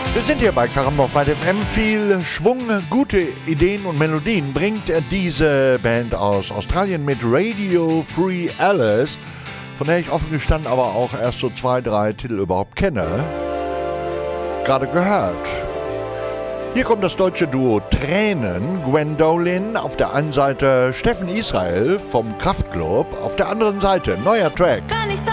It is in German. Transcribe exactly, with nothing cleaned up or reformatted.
Wir sind hier bei Karambach F M. Viel Schwung, gute Ideen und Melodien bringt diese Band aus Australien mit Radio Free Alice, von der ich offen gestanden aber auch erst so zwei, drei Titel überhaupt kenne. Gerade gehört. Hier kommt das deutsche Duo Tränen, Gwendolyn auf der einen Seite, Steffen Israel vom Kraftklub auf der anderen Seite. Neuer Track.